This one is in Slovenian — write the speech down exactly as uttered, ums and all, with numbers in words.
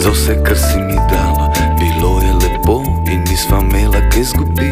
za vse, kar si mi dala. Bilo je lepo in nisva imela kaj zgubiti.